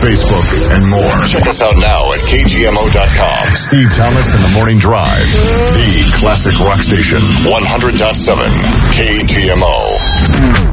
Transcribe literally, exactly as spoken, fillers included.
Facebook, and more. Check us out now at K G M O dot com. Steve Thomas and the Morning Drive, the classic rock station, one hundred point seven K G M O.